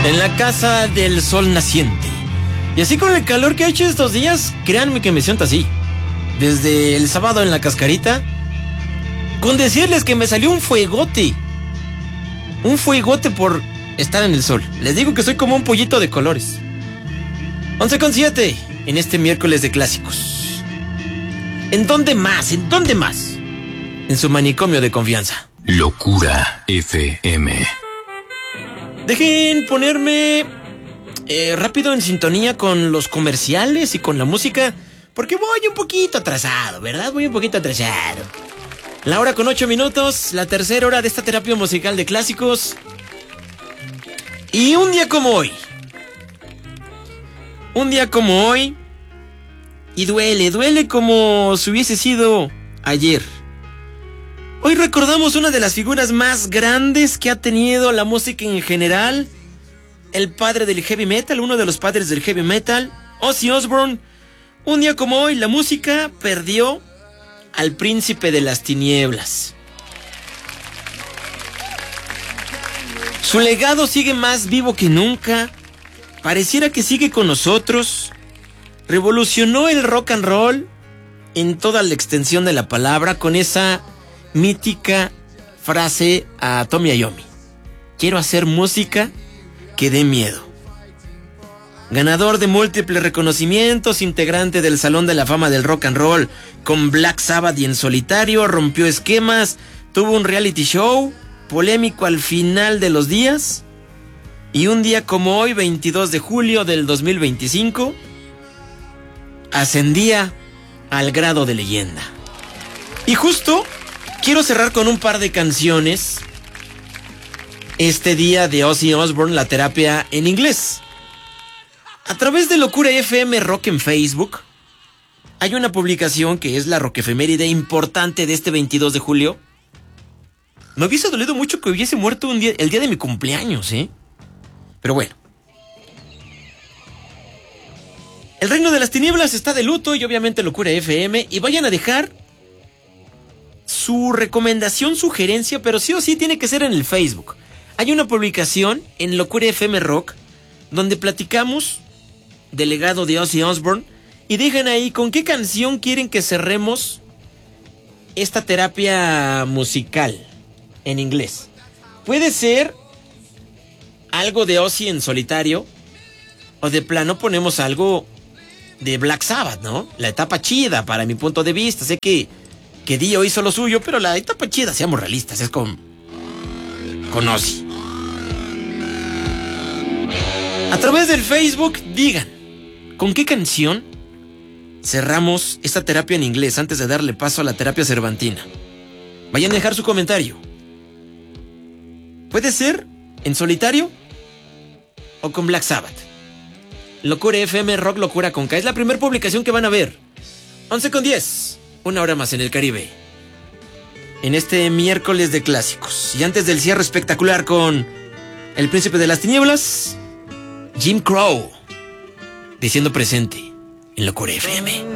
en la casa del sol naciente. Y así con el calor que ha hecho estos días, créanme que me siento así. Desde el sábado en la cascarita, con decirles que me salió un fuegote. Un fuegote por estar en el sol. Les digo que soy como un pollito de colores. 11:07 en este miércoles de clásicos. ¿En dónde más? ¿En dónde más? En su manicomio de confianza. Locura FM. Dejen ponerme rápido en sintonía con los comerciales y con la música, porque voy un poquito atrasado, ¿verdad? Voy un poquito atrasado. La hora con 8 minutos, la tercera hora de esta terapia musical de clásicos. Y un día como hoy, y duele como si hubiese sido ayer. Hoy recordamos una de las figuras más grandes que ha tenido la música en general, el padre del heavy metal, uno de los padres del heavy metal, Ozzy Osbourne. Un día como hoy, la música perdió al príncipe de las tinieblas. Su legado sigue más vivo que nunca, pareciera que sigue con nosotros. Revolucionó el rock and roll en toda la extensión de la palabra con esa mítica frase a Tommy Iommi: quiero hacer música que dé miedo. Ganador de múltiples reconocimientos, integrante del Salón de la Fama del Rock and Roll con Black Sabbath y en solitario, rompió esquemas, tuvo un reality show polémico al final de los días, y un día como hoy, 22 de julio del 2025, ascendía al grado de leyenda. Y justo quiero cerrar con un par de canciones este día de Ozzy Osbourne, la terapia en inglés. A través de Locura FM Rock en Facebook hay una publicación que es la rockefeméride importante de este 22 de julio. Me hubiese dolido mucho que hubiese muerto el día de mi cumpleaños, pero bueno. El Reino de las Tinieblas está de luto y obviamente Locura FM, y vayan a dejar su recomendación, sugerencia, pero sí o sí tiene que ser en el Facebook. Hay una publicación en Locura FM Rock donde platicamos del legado de Ozzy Osbourne, y dejen ahí con qué canción quieren que cerremos esta terapia musical en inglés. Puede ser algo de Ozzy en solitario, o de plano ponemos algo de Black Sabbath, ¿no? La etapa chida, para mi punto de vista. Sé que Dio hizo lo suyo, pero la etapa chida, seamos realistas, es con Ozzy. A través del Facebook, digan con qué canción cerramos esta terapia en inglés antes de darle paso a la terapia cervantina. Vayan a dejar su comentario. Puede ser en solitario o con Black Sabbath. Locura FM Rock, Locura con K. Es la primera publicación que van a ver. 11:10, una hora más en el Caribe, en este miércoles de clásicos. Y antes del cierre espectacular con El Príncipe de las Tinieblas, Jim Crow, diciendo presente en Locura FM.